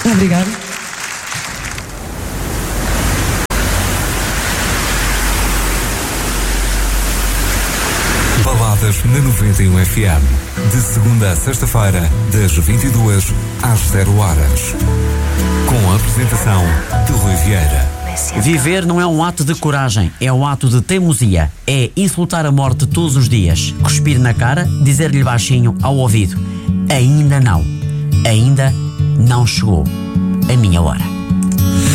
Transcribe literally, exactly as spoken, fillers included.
Obrigada. Baladas na noventa e um F M. De segunda a sexta-feira, das vinte e duas às zero horas. Com a apresentação de Rui Vieira. Viver não é um ato de coragem, é um ato de teimosia. É insultar a morte todos os dias, cuspir na cara, dizer-lhe baixinho ao ouvido: ainda não, ainda não chegou a minha hora.